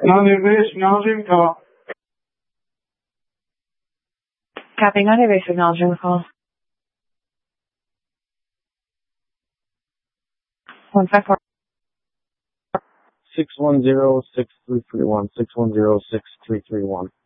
निर्देश acknowledging call. Copy, not a base acknowledging the call. 154. 610-6331. 610-6331.